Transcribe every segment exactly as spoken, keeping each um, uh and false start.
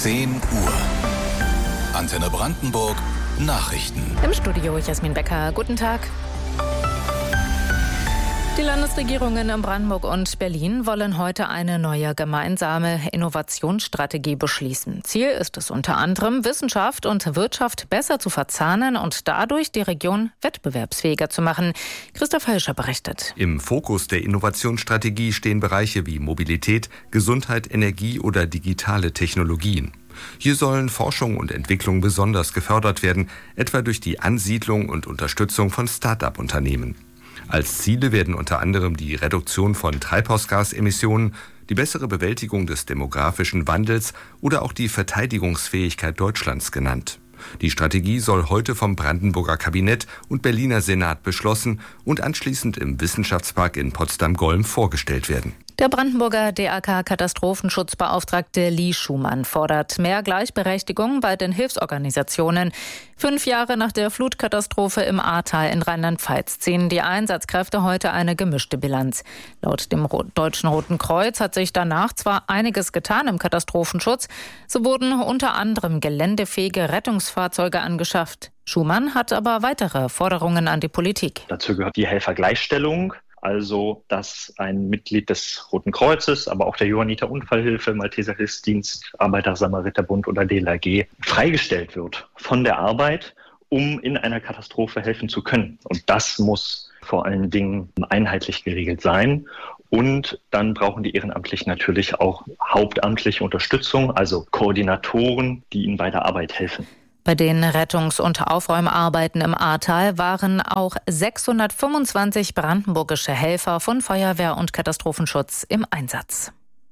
zehn Uhr. Antenne Brandenburg Nachrichten. Im Studio Jasmin Becker. Guten Tag. Die Landesregierungen in Brandenburg und Berlin wollen heute eine neue gemeinsame Innovationsstrategie beschließen. Ziel ist es unter anderem, Wissenschaft und Wirtschaft besser zu verzahnen und dadurch die Region wettbewerbsfähiger zu machen. Christoph Hölscher berichtet. Im Fokus der Innovationsstrategie stehen Bereiche wie Mobilität, Gesundheit, Energie oder digitale Technologien. Hier sollen Forschung und Entwicklung besonders gefördert werden, etwa durch die Ansiedlung und Unterstützung von Start-up-Unternehmen. Als Ziele werden unter anderem die Reduktion von Treibhausgasemissionen, die bessere Bewältigung des demografischen Wandels oder auch die Verteidigungsfähigkeit Deutschlands genannt. Die Strategie soll heute vom Brandenburger Kabinett und Berliner Senat beschlossen und anschließend im Wissenschaftspark in Potsdam-Golm vorgestellt werden. Der Brandenburger D A K-Katastrophenschutzbeauftragte Lee Schumann fordert mehr Gleichberechtigung bei den Hilfsorganisationen. Fünf Jahre nach der Flutkatastrophe im Ahrtal in Rheinland-Pfalz ziehen die Einsatzkräfte heute eine gemischte Bilanz. Laut dem Deutschen Roten Kreuz hat sich danach zwar einiges getan im Katastrophenschutz, so wurden unter anderem geländefähige Rettungsfahrzeuge angeschafft. Schumann hat aber weitere Forderungen an die Politik. Dazu gehört die Helfergleichstellung. Also, dass ein Mitglied des Roten Kreuzes, aber auch der Johanniter Unfallhilfe, Malteser Hilfsdienst, Arbeiter-Samariter-Bund oder D L R G freigestellt wird von der Arbeit, um in einer Katastrophe helfen zu können. Und das muss vor allen Dingen einheitlich geregelt sein. Und dann brauchen die Ehrenamtlichen natürlich auch hauptamtliche Unterstützung, also Koordinatoren, die ihnen bei der Arbeit helfen. Bei den Rettungs- und Aufräumarbeiten im Ahrtal waren auch sechshundertfünfundzwanzig brandenburgische Helfer von Feuerwehr und Katastrophenschutz im Einsatz.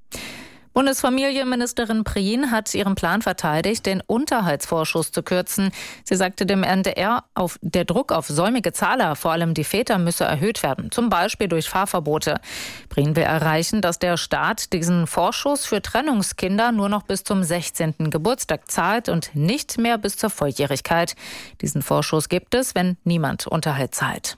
Bundesfamilienministerin Prien hat ihren Plan verteidigt, den Unterhaltsvorschuss zu kürzen. Sie sagte dem N D R, auf der Druck auf säumige Zahler, vor allem die Väter, müsse erhöht werden, zum Beispiel durch Fahrverbote. Prien will erreichen, dass der Staat diesen Vorschuss für Trennungskinder nur noch bis zum sechzehnten Geburtstag zahlt und nicht mehr bis zur Volljährigkeit. Diesen Vorschuss gibt es, wenn niemand Unterhalt zahlt.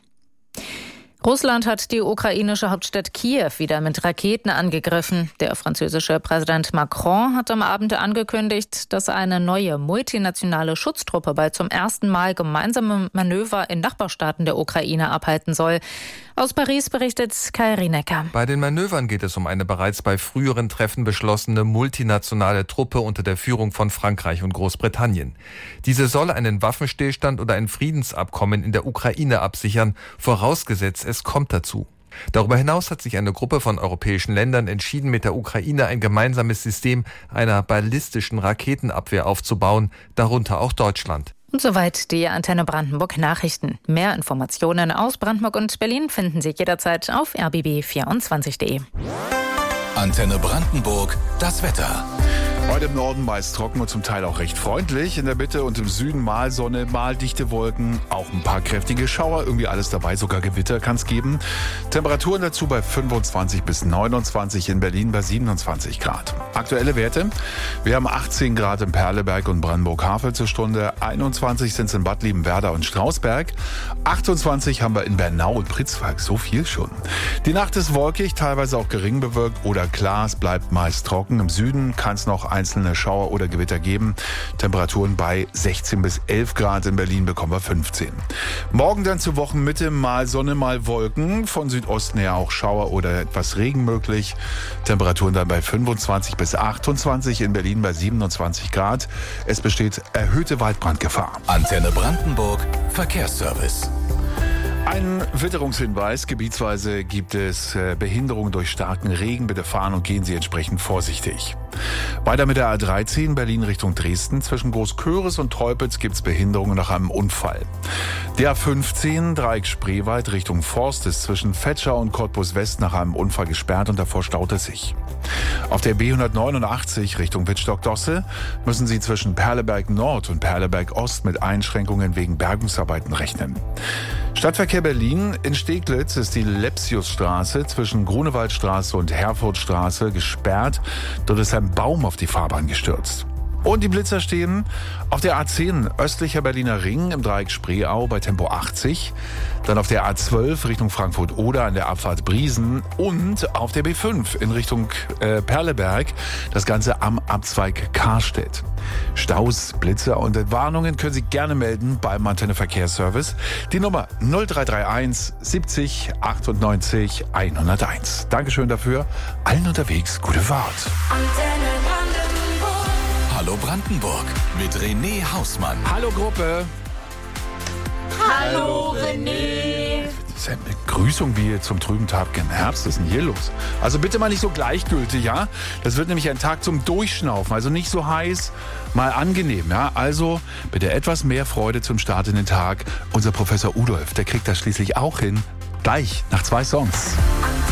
Russland hat die ukrainische Hauptstadt Kiew wieder mit Raketen angegriffen. Der französische Präsident Macron hat am Abend angekündigt, dass eine neue multinationale Schutztruppe bald zum ersten Mal gemeinsame Manöver in Nachbarstaaten der Ukraine abhalten soll. Aus Paris berichtet Kai Rienecker. Bei den Manövern geht es um eine bereits bei früheren Treffen beschlossene multinationale Truppe unter der Führung von Frankreich und Großbritannien. Diese soll einen Waffenstillstand oder ein Friedensabkommen in der Ukraine absichern, vorausgesetzt es kommt dazu. Darüber hinaus hat sich eine Gruppe von europäischen Ländern entschieden, mit der Ukraine ein gemeinsames System einer ballistischen Raketenabwehr aufzubauen, darunter auch Deutschland. Und soweit die Antenne Brandenburg Nachrichten. Mehr Informationen aus Brandenburg und Berlin finden Sie jederzeit auf r b b vierundzwanzig punkt d e. Antenne Brandenburg, das Wetter. Heute im Norden meist trocken und zum Teil auch recht freundlich. In der Mitte und im Süden mal Sonne, mal dichte Wolken, auch ein paar kräftige Schauer, irgendwie alles dabei, sogar Gewitter kann es geben. Temperaturen dazu bei fünfundzwanzig bis neunundzwanzig, in Berlin bei siebenundzwanzig Grad. Aktuelle Werte: Wir haben achtzehn Grad in Perleberg und Brandenburg-Havel zur Stunde, einundzwanzig sind es in Bad Liebenwerda und Strausberg, achtundzwanzig haben wir in Bernau und Pritzwalk, so viel schon. Die Nacht ist wolkig, teilweise auch gering bewölkt oder klar, es bleibt meist trocken. Im Süden kann es noch einzelne Schauer oder Gewitter geben. Temperaturen bei sechzehn bis elf Grad, in Berlin bekommen wir fünfzehn. Morgen dann zur Wochenmitte mal Sonne, mal Wolken. Von Südosten her auch Schauer oder etwas Regen möglich. Temperaturen dann bei fünfundzwanzig bis achtundzwanzig, in Berlin bei siebenundzwanzig Grad. Es besteht erhöhte Waldbrandgefahr. Antenne Brandenburg Verkehrsservice. Ein Witterungshinweis. Gebietsweise gibt es Behinderungen durch starken Regen. Bitte fahren und gehen Sie entsprechend vorsichtig. Weiter mit der A dreizehn, Berlin Richtung Dresden. Zwischen Großköris und Teupitz gibt es Behinderungen nach einem Unfall. Der A fünfzehn, Dreieck Spreewald Richtung Forst, ist zwischen Vetschau und Cottbus West nach einem Unfall gesperrt und davor staut es sich. Auf der B hundertneunundachtzig Richtung Wittstock-Dosse müssen Sie zwischen Perleberg Nord und Perleberg Ost mit Einschränkungen wegen Bergungsarbeiten rechnen. Stadtverkehr Berlin. In Steglitz ist die Lepsiusstraße zwischen Grunewaldstraße und Herfordstraße gesperrt. Dort ist ein Baum auf die Fahrbahn gestürzt. Und die Blitzer stehen auf der A zehn östlicher Berliner Ring im Dreieck Spreeau bei Tempo achtzig. Dann auf der A zwölf Richtung Frankfurt-Oder an der Abfahrt Briesen. Und auf der B fünf in Richtung äh, Perleberg. Das Ganze am Abzweig Karstedt. Staus, Blitzer und Entwarnungen können Sie gerne melden beim Antenne Verkehrsservice. Die Nummer null drei drei eins siebzig achtundneunzig hunderteins. Dankeschön dafür. Allen unterwegs gute Fahrt. Antenne Brandenburg. Hallo Brandenburg mit René Hausmann. Hallo Gruppe. Hallo René. Das ist eine Begrüßung wie zum trüben Tag im Herbst. Was ist denn hier los? Also bitte mal nicht so gleichgültig, ja? Das wird nämlich ein Tag zum Durchschnaufen. Also nicht so heiß, mal angenehm, ja? Also bitte etwas mehr Freude zum Start in den Tag. Unser Professor Udolf, der kriegt das schließlich auch hin. Gleich nach zwei Songs.